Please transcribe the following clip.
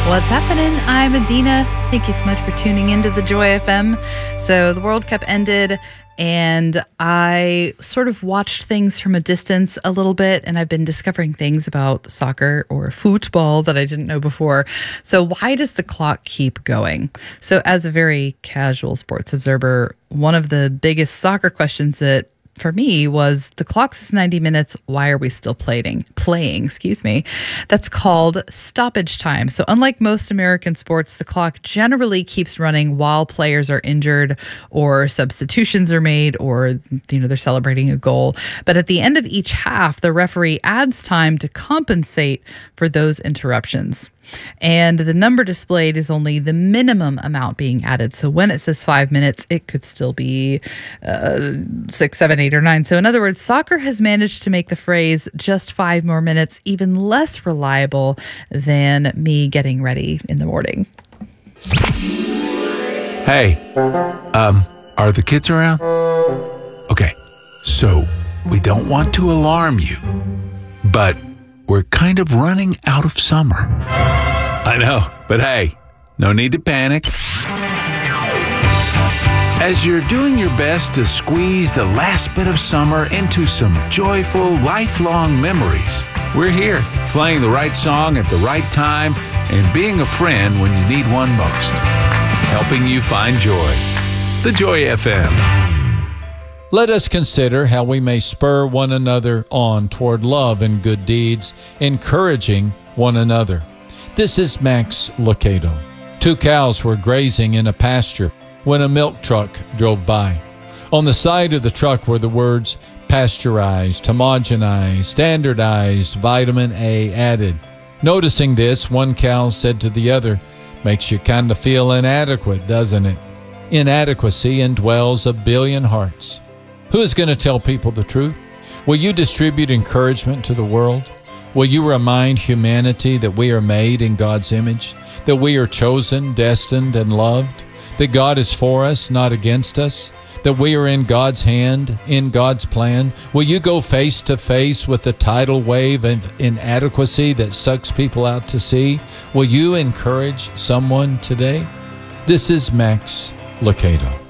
What's happening? I'm Adina. Thank you so much for tuning into the Joy FM. So the World Cup ended and I sort of watched things from a distance a little bit, and I've been discovering things about soccer or football that I didn't know before. So why does the clock keep going? So as a very casual sports observer, one of the biggest soccer questions that for me was the clock says 90 minutes. Why are we still playing? That's called stoppage time. So unlike most American sports, the clock generally keeps running while players are injured or substitutions are made or, they're celebrating a goal. But at the end of each half, the referee adds time to compensate for those interruptions. And the number displayed is only the minimum amount being added. So when it says 5 minutes, it could still be 6, 7, 8, or 9. So in other words, soccer has managed to make the phrase just 5 more minutes even less reliable than me getting ready in the morning. Hey, are the kids around? Okay, so we don't want to alarm you, but we're kind of running out of summer. I know, but hey, no need to panic. As you're doing your best to squeeze the last bit of summer into some joyful, lifelong memories, we're here, playing the right song at the right time and being a friend when you need one most, helping you find joy. The Joy FM. Let us consider how we may spur one another on toward love and good deeds, encouraging one another. This is Max Lucado. 2 cows were grazing in a pasture when a milk truck drove by. On the side of the truck were the words, pasteurized, homogenized, standardized, vitamin A added. Noticing this, one cow said to the other, "Makes you kind of feel inadequate, doesn't it?" Inadequacy indwells 1 billion hearts. Who is going to tell people the truth? Will you distribute encouragement to the world? Will you remind humanity that we are made in God's image, that we are chosen, destined, and loved, that God is for us, not against us, that we are in God's hand, in God's plan? Will you go face to face with the tidal wave of inadequacy that sucks people out to sea? Will you encourage someone today? This is Max Lucado.